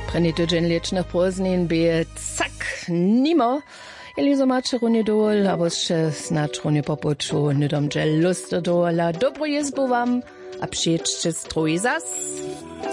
První tydzień liečných prázdnin bije cak nimo. Elizo máte runie dol, a ještě snad runie popuču, nedom džel lust dola. Dobrou jezbu vám a přijeďte stroji zas.